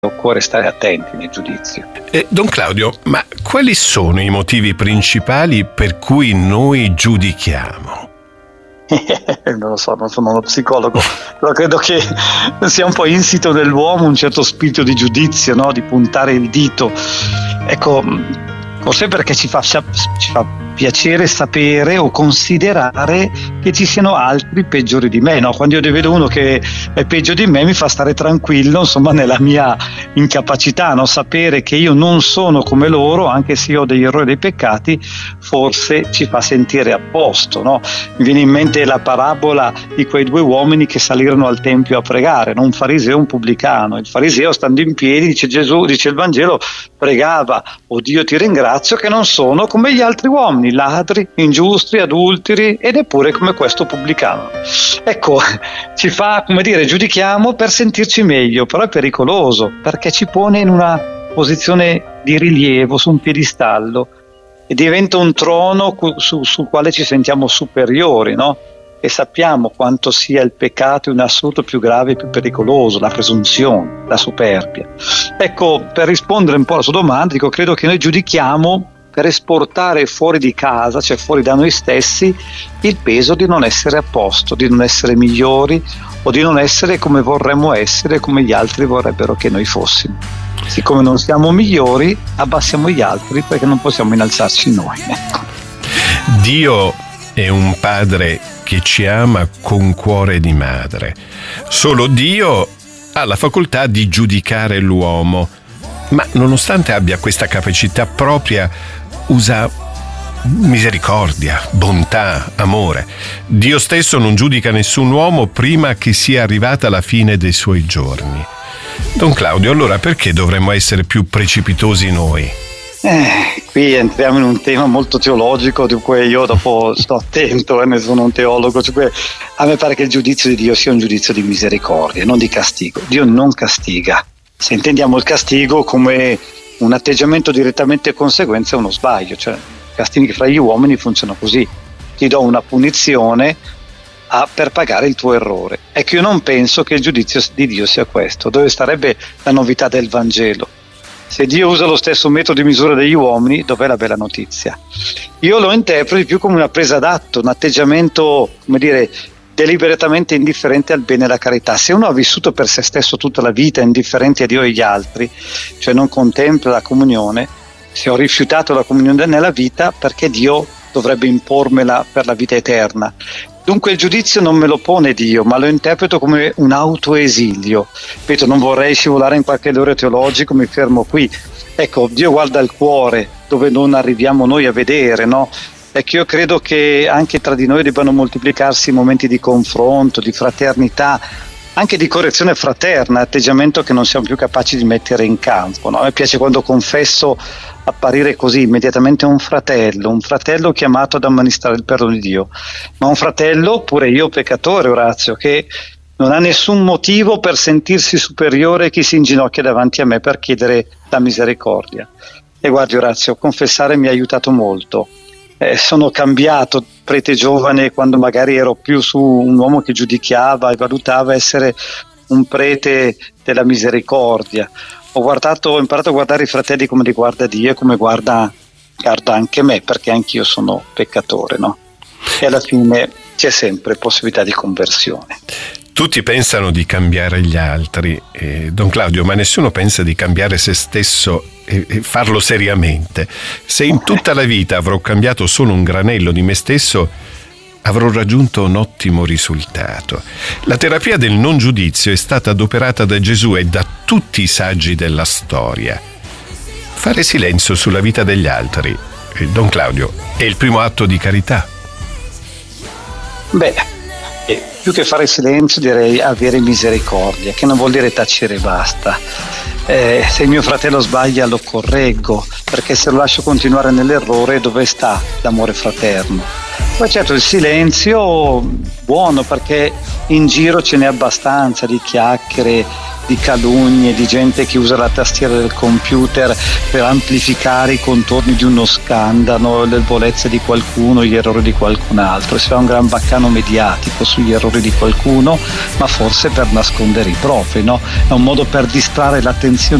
occorre stare attenti nel giudizio. Don Claudio, ma quali sono i motivi principali per cui noi giudichiamo? Non lo so, non sono uno psicologo, però credo che sia un po' insito nell'uomo un certo spirito di giudizio, no? Di puntare il dito. Ecco, forse perché ci fa piacere sapere o considerare che ci siano altri peggiori di me, no? Quando io vedo uno che è peggio di me mi fa stare tranquillo, insomma, nella mia incapacità, no? Sapere che io non sono come loro, anche se io ho degli errori e dei peccati, forse ci fa sentire a posto, no? Mi viene in mente la parabola di quei due uomini che salirono al tempio a pregare, no? Un fariseo e un pubblicano. Il fariseo, stando in piedi, dice il Vangelo, pregava: "Oh Dio, ti ringrazio che non sono come gli altri uomini, ladri, ingiusti, adulteri ed eppure come questo pubblicano". Ecco, ci fa, giudichiamo per sentirci meglio, però è pericoloso perché ci pone in una posizione di rilievo, su un piedistallo, e diventa un trono sul quale ci sentiamo superiori, no? E sappiamo quanto sia il peccato in assoluto più grave e più pericoloso, la presunzione, la superbia. Ecco, per rispondere un po' alla sua domanda, credo che noi giudichiamo per esportare fuori di casa, cioè fuori da noi stessi, il peso di non essere a posto, di non essere migliori o di non essere come vorremmo essere, come gli altri vorrebbero che noi fossimo. Siccome non siamo migliori, abbassiamo gli altri perché non possiamo innalzarci noi. Dio è un padre che ci ama con cuore di madre. Solo Dio ha la facoltà di giudicare l'uomo, ma nonostante abbia questa capacità propria, usa misericordia, bontà, amore. Dio stesso non giudica nessun uomo prima che sia arrivata la fine dei suoi giorni. Don Claudio, allora perché dovremmo essere più precipitosi noi? Qui entriamo in un tema molto teologico di cui io dopo sto attento, ne sono un teologo, cioè, a me pare che il giudizio di Dio sia un giudizio di misericordia, non di castigo. Dio non castiga. Se intendiamo il castigo come un atteggiamento direttamente conseguenza a uno sbaglio, cioè i castighi fra gli uomini funzionano così: ti do una punizione per pagare il tuo errore. Ecco, io non penso che il giudizio di Dio sia questo. Dove starebbe la novità del Vangelo? Se Dio usa lo stesso metodo di misura degli uomini, dov'è la bella notizia? Io lo interpreto più come una presa d'atto, un atteggiamento, deliberatamente indifferente al bene e alla carità. Se uno ha vissuto per se stesso tutta la vita indifferente a Dio e agli altri, cioè non contempla la comunione, se ho rifiutato la comunione nella vita, perché Dio dovrebbe impormela per la vita eterna? Dunque il giudizio non me lo pone Dio, ma lo interpreto come un autoesilio. Ripeto, non vorrei scivolare in qualche errore teologico, mi fermo qui. Ecco, Dio guarda il cuore, dove non arriviamo noi a vedere, no? Ecco, io credo che anche tra di noi debbano moltiplicarsi momenti di confronto, di fraternità, anche di correzione fraterna, atteggiamento che non siamo più capaci di mettere in campo, no? A me piace quando confesso apparire così immediatamente un fratello chiamato ad amministrare il perdono di Dio, ma un fratello, pure io peccatore, Orazio, che non ha nessun motivo per sentirsi superiore a chi si inginocchia davanti a me per chiedere la misericordia. E guardi, Orazio, confessare mi ha aiutato molto. Sono cambiato, prete giovane, quando magari ero più su un uomo che giudicava e valutava essere un prete della misericordia. Ho imparato a guardare i fratelli come li guarda Dio e come guarda anche me, perché anch'io sono peccatore, no? E alla fine c'è sempre possibilità di conversione. Tutti pensano di cambiare gli altri, Don Claudio, ma nessuno pensa di cambiare se stesso e farlo seriamente. Se in tutta la vita avrò cambiato solo un granello di me stesso, avrò raggiunto un ottimo risultato. La terapia del non giudizio è stata adoperata da Gesù e da tutti i saggi della storia. Fare silenzio sulla vita degli altri, Don Claudio, è il primo atto di carità. Più che fare silenzio direi avere misericordia, che non vuol dire tacere e basta. Se il mio fratello sbaglia lo correggo, perché se lo lascio continuare nell'errore dove sta l'amore fraterno? Poi certo il silenzio buono, perché in giro ce n'è abbastanza di chiacchiere, di calunnie, di gente che usa la tastiera del computer per amplificare i contorni di uno scandalo, le debolezze di qualcuno, gli errori di qualcun altro. Si fa un gran baccano mediatico sugli errori di qualcuno, ma forse per nascondere i propri, no? È un modo per distrarre l'attenzione